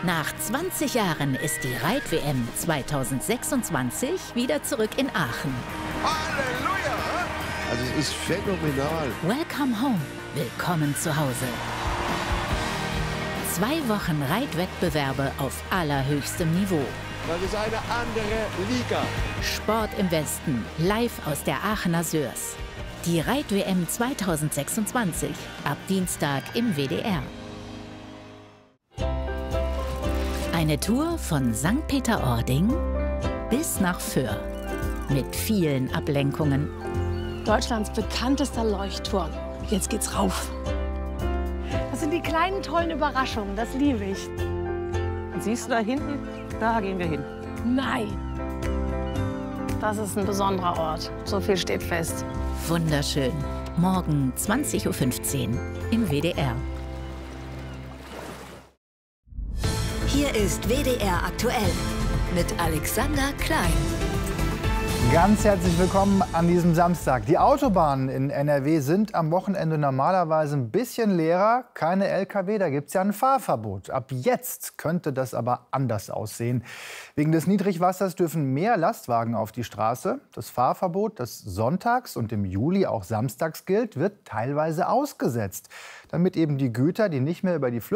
Nach 20 Jahren ist die Reit-WM 2026 wieder zurück in Aachen. Halleluja! Also es ist phänomenal. Welcome home, willkommen zu Hause. 2 Wochen Reitwettbewerbe auf allerhöchstem Niveau. Das ist eine andere Liga. Sport im Westen, live aus der Aachener Sörs. Die Reit-WM 2026, ab Dienstag im WDR. Eine Tour von St. Peter-Ording bis nach Föhr. Mit vielen Ablenkungen. Deutschlands bekanntester Leuchtturm. Jetzt geht's rauf. Das sind die kleinen, tollen Überraschungen. Das liebe ich. Und siehst du da hinten? Da gehen wir hin. Nein. Das ist ein besonderer Ort. So viel steht fest. Wunderschön. Morgen 20:15 Uhr im WDR. Hier ist WDR aktuell mit Alexander Klein. Ganz herzlich willkommen an diesem Samstag. Die Autobahnen in NRW sind am Wochenende normalerweise ein bisschen leerer. Keine Lkw, da gibt es ja ein Fahrverbot. Ab jetzt könnte das aber anders aussehen. Wegen des Niedrigwassers dürfen mehr Lastwagen auf die Straße. Das Fahrverbot, das sonntags und im Juli auch samstags gilt, wird teilweise ausgesetzt, damit eben die Güter, die nicht mehr über die